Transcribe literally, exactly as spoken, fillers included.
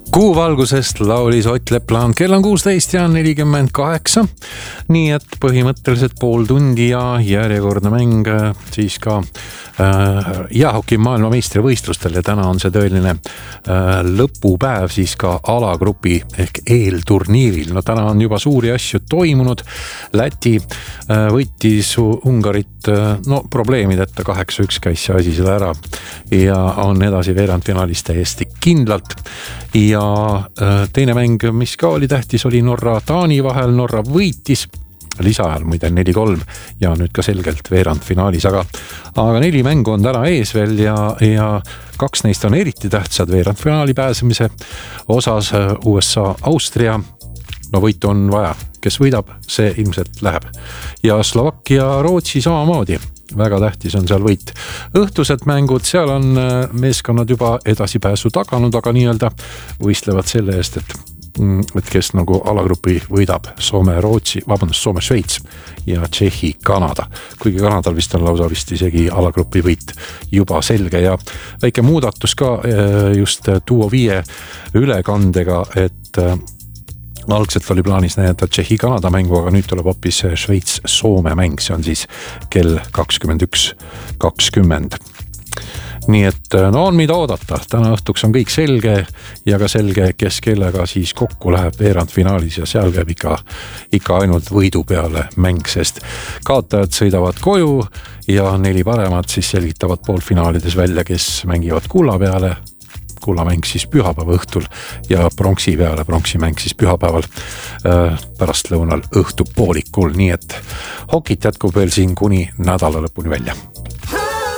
Kuu valgusest laulis Ott Lepland, kell on kuusteist ja nelikümmend kaheksa. Nii et põhimõtteliselt pool tundi ja järjekordne mäng siis ka äh, jäähoki maailmameistri võistlustel ja täna on see tõeline äh, lõpupäev siis ka alagrupi ehk eelturniiril. No täna on juba suuri asju toimunud. Läti äh, võttis Ungarit äh, no probleemideta kaheksa üks käis see asi seda ära ja on edasi veerandfinaalis täiesti kindlalt. Ja teine mäng, mis ka oli tähtis, oli Norra-Taani vahel. Norra võitis lisaajal muide neli kolm ja nüüd ka selgelt veerandfinaalis, aga, aga neli mängu on täna ees veel ja, ja kaks neist on eriti tähtsad veerandfinaali pääsemise osas. U S A, Austria, no võitu on vaja, kes võidab, see ilmselt läheb. Ja Slovakkia, Rootsi samamoodi. Väga tähtis on seal võit. Õhtused mängud, seal on meeskonnad juba edasipääsu taganud, aga nii-öelda võistlevad selle eest, et, et kes nagu alagrupi võidab. Soome, Rootsi, vabandust, Soome, Šveits ja Tšehhi, Kanada. Kuigi Kanadal vist on lausa vist isegi alagrupi võit juba selge ja väike muudatus ka just Duo viie ülekandega, et algselt oli plaanis näidata Tšehhi-Kanada mängu, aga nüüd tuleb hoopis Šveits-Soome mäng, see on siis kell kakskümmend üks kakskümmend. Nii et no on mida oodata, täna õhtuks on kõik selge ja ka selge, kes kellega siis kokku läheb veerandfinaalis ja seal käib ikka, ikka ainult võidu peale mäng, sest kaotajad sõidavad koju ja neli paremat siis selgitavad poolfinaalides välja, kes mängivad kulla peale. Kullamäng siis pühapäeva õhtul ja pronksi peale, pronksi mäng siis pühapäeval äh, pärast lõunal õhtupoolikul, nii et hokit jätkub veel siin kuni nädala lõpuni välja.